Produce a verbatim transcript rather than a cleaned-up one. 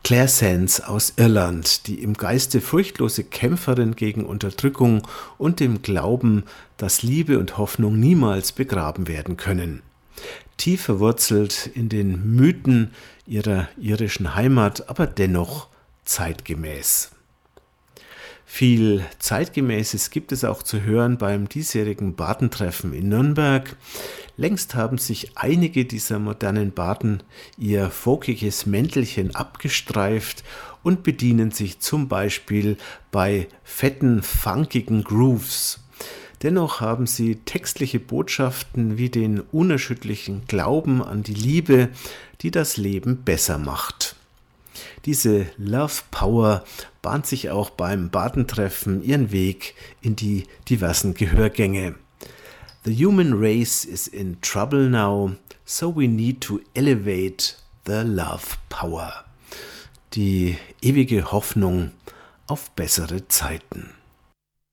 Claire Sands aus Irland, die im Geiste furchtlose Kämpferin gegen Unterdrückung und dem Glauben, dass Liebe und Hoffnung niemals begraben werden können. Tief verwurzelt in den Mythen ihrer irischen Heimat, aber dennoch zeitgemäß. Viel Zeitgemäßes gibt es auch zu hören beim diesjährigen Barden-Treffen in Nürnberg. Längst haben sich einige dieser modernen Barden ihr folkiges Mäntelchen abgestreift und bedienen sich zum Beispiel bei fetten, funkigen Grooves. Dennoch haben sie textliche Botschaften wie den unerschütterlichen Glauben an die Liebe, die das Leben besser macht. Diese Love Power bahnt sich auch beim Barden-Treffen ihren Weg in die diversen Gehörgänge. The human race is in trouble now, so we need to elevate the love power. Die ewige Hoffnung auf bessere Zeiten.